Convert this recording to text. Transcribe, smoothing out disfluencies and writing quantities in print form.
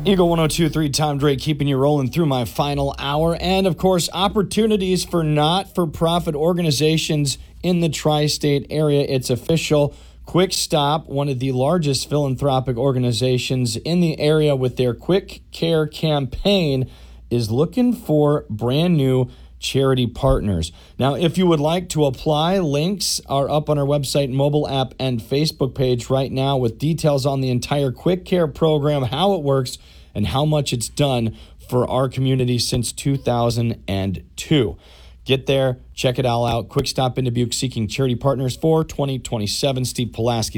Eagle 102.3, Tom Drake, keeping you rolling through my final hour. And, of course, opportunities for not-for-profit organizations in the tri-state area. It's official. Quick Stop, one of the largest philanthropic organizations in the area with their Quick Care campaign, is looking for brand new charity partners. Now, if you would like to apply, links are up on our website, mobile app, and Facebook page right now with details on the entire Quick Care program, how it works, and how much it's done for our community since 2002. Get there, check it all out. Quick Stop in Dubuque seeking charity partners for 2027. Steve Pulaski.